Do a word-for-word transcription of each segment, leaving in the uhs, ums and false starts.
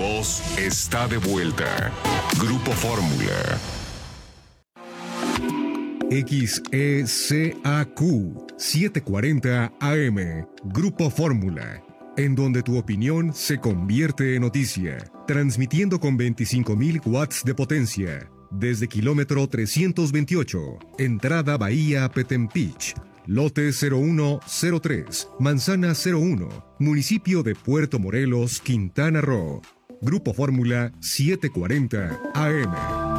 voz está de vuelta. Grupo Fórmula. X E C A Q setecientos cuarenta A M, Grupo Fórmula, en donde tu opinión se convierte en noticia, transmitiendo con veinticinco mil watts de potencia, desde kilómetro trescientos veintiocho, entrada Bahía Petempich, lote cero uno cero tres, manzana cero uno, municipio de Puerto Morelos, Quintana Roo. Grupo Fórmula setecientos cuarenta A M.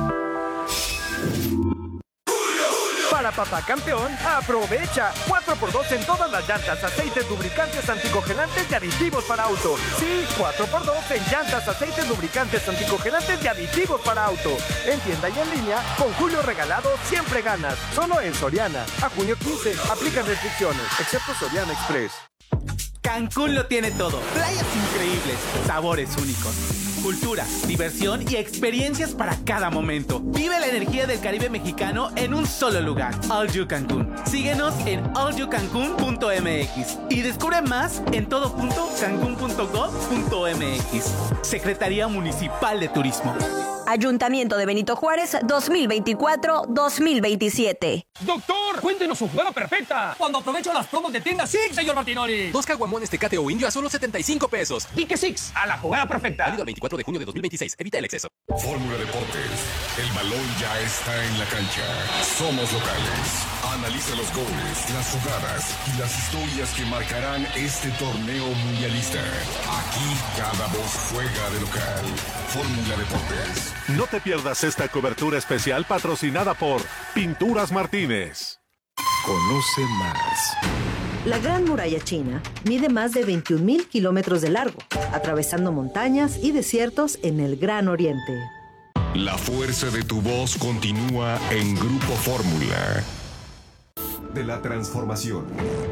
Para papá campeón, aprovecha cuatro por dos en todas las llantas, aceites, lubricantes, anticongelantes y aditivos para auto. Sí, cuatro por dos en llantas, aceites, lubricantes, anticongelantes y aditivos para auto. En tienda y en línea, con Julio regalado siempre ganas. Solo en Soriana. A junio quince, aplican restricciones, excepto Soriana Express. Cancún lo tiene todo. Playas increíbles, sabores únicos, cultura, diversión y experiencias para cada momento. Vive la energía del Caribe mexicano en un solo lugar. All You Cancún. Síguenos en all you cancún punto m x y descubre más en todo punto cancún punto gov punto m x. Secretaría Municipal de Turismo. Ayuntamiento de Benito Juárez dos mil veinticuatro dos mil veintisiete. Doctor, cuéntenos su jugada perfecta. Cuando aprovecho las promos de tienda Six, señor Martinoli. Dos caguamones Tecate o Indio a solo setenta y cinco pesos. Pique Six, a la jugada perfecta. Válido el veinticuatro de junio de dos mil veintiséis. Evita el exceso. Fórmula Deportes. El balón ya está en la cancha. Somos locales. Analiza los goles, las jugadas y las historias que marcarán este torneo mundialista. Aquí cada voz juega de local. Fórmula Deportes. No te pierdas esta cobertura especial patrocinada por Pinturas Martínez. Conoce más. La Gran Muralla China mide más de veintiún mil kilómetros de largo, atravesando montañas y desiertos en el Gran Oriente. La fuerza de tu voz continúa en Grupo Fórmula. De la transformación.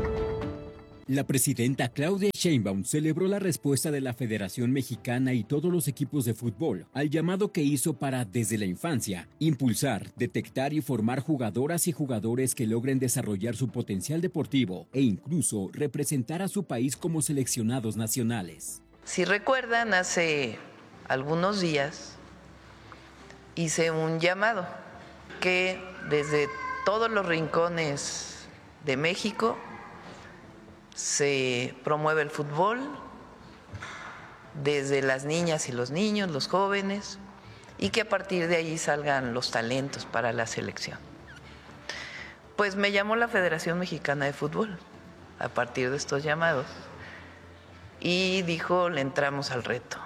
La presidenta Claudia Sheinbaum celebró la respuesta de la Federación Mexicana y todos los equipos de fútbol al llamado que hizo para, desde la infancia, impulsar, detectar y formar jugadoras y jugadores que logren desarrollar su potencial deportivo e incluso representar a su país como seleccionados nacionales. Si recuerdan, hace algunos días hice un llamado que desde todos los rincones de México se promueve el fútbol, desde las niñas y los niños, los jóvenes, y que a partir de allí salgan los talentos para la selección. Pues me llamó la Federación Mexicana de Fútbol a partir de estos llamados y dijo, le entramos al reto.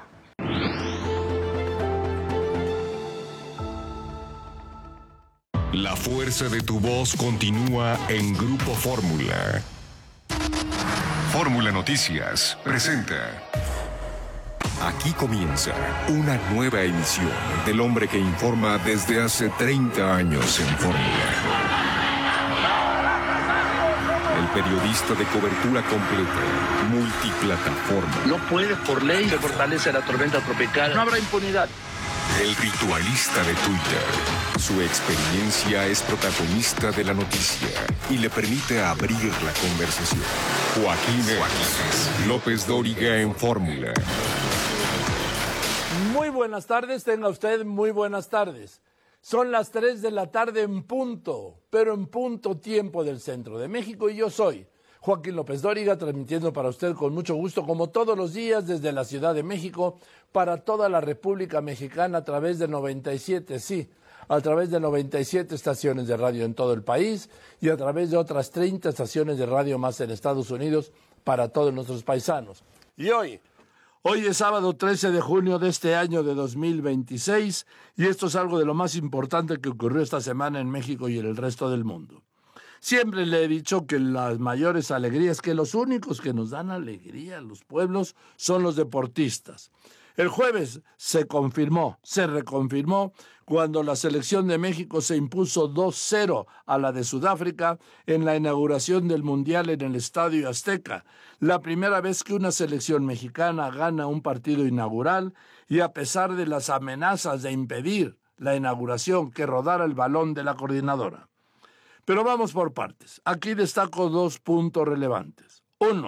La fuerza de tu voz continúa en Grupo Fórmula. Fórmula Noticias presenta. Aquí comienza una nueva emisión del hombre que informa desde hace treinta años en Fórmula. El periodista de cobertura completa, multiplataforma. No puedes por ley se fortalece la tormenta tropical. No habrá impunidad. El ritualista de Twitter. Su experiencia es protagonista de la noticia y le permite abrir la conversación. Joaquín, Joaquín López Dóriga en Fórmula. Muy buenas tardes, tenga usted muy buenas tardes. Son las tres de la tarde en punto, pero en punto tiempo del centro de México y yo soy Joaquín López Dóriga, transmitiendo para usted con mucho gusto, como todos los días, desde la Ciudad de México, para toda la República Mexicana a través de noventa y siete, sí, a través de noventa y siete estaciones de radio en todo el país y a través de otras treinta estaciones de radio más en Estados Unidos para todos nuestros paisanos. Y hoy, hoy es sábado trece de junio de este año de dos mil veintiséis y esto es algo de lo más importante que ocurrió esta semana en México y en el resto del mundo. Siempre le he dicho que las mayores alegrías, que los únicos que nos dan alegría a los pueblos son los deportistas. El jueves se confirmó, se reconfirmó cuando la selección de México se impuso dos cero a la de Sudáfrica en la inauguración del Mundial en el Estadio Azteca. La primera vez que una selección mexicana gana un partido inaugural y a pesar de las amenazas de impedir la inauguración que rodara el balón de la coordinadora. Pero vamos por partes. Aquí destaco dos puntos relevantes. Uno,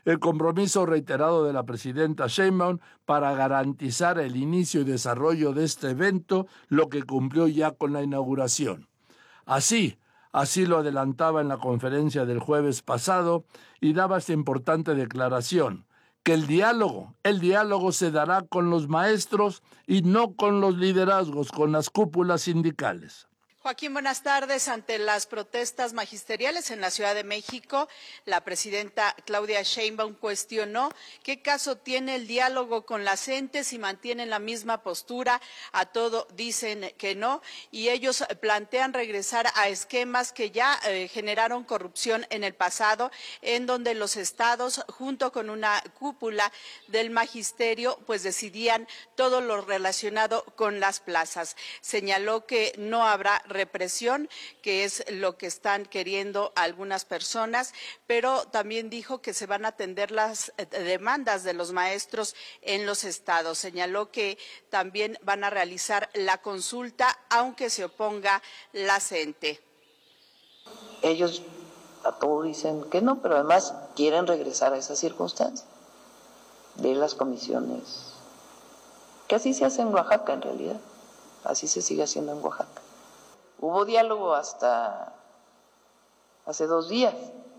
el compromiso reiterado de la presidenta Sheinbaum para garantizar el inicio y desarrollo de este evento, lo que cumplió ya con la inauguración. Así, así lo adelantaba en la conferencia del jueves pasado y daba esta importante declaración, que el diálogo, el diálogo se dará con los maestros y no con los liderazgos, con las cúpulas sindicales. Joaquín, buenas tardes. Ante las protestas magisteriales en la Ciudad de México, la presidenta Claudia Sheinbaum cuestionó qué caso tiene el diálogo con la CENTE si mantienen la misma postura. A todo dicen que no y ellos plantean regresar a esquemas que ya eh, generaron corrupción en el pasado, en donde los estados, junto con una cúpula del magisterio, pues decidían todo lo relacionado con las plazas. Señaló que no habrá represión, que es lo que están queriendo algunas personas, pero también dijo que se van a atender las demandas de los maestros en los estados. Señaló que también van a realizar la consulta, aunque se oponga la CENTE. Ellos a todo dicen que no, pero además quieren regresar a esa circunstancia de las comisiones, que así se hace en Oaxaca en realidad, así se sigue haciendo en Oaxaca. Hubo diálogo hasta hace dos días,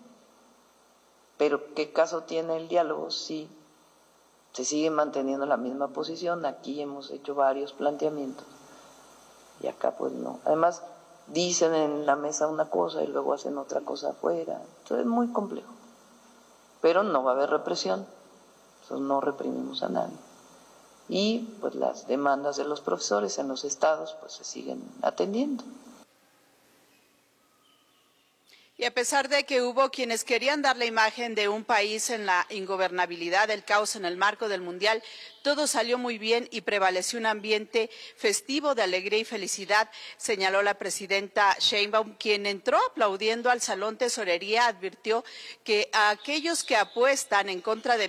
pero ¿qué caso tiene el diálogo si se sigue manteniendo la misma posición? Aquí hemos hecho varios planteamientos y acá pues no. Además dicen en la mesa una cosa y luego hacen otra cosa afuera, entonces es muy complejo, pero no va a haber represión, entonces no reprimimos a nadie. Y pues las demandas de los profesores en los estados pues se siguen atendiendo. Y a pesar de que hubo quienes querían dar la imagen de un país en la ingobernabilidad, el caos en el marco del Mundial, todo salió muy bien y prevaleció un ambiente festivo de alegría y felicidad, señaló la presidenta Sheinbaum, quien entró aplaudiendo al Salón Tesorería, advirtió que a aquellos que apuestan en contra de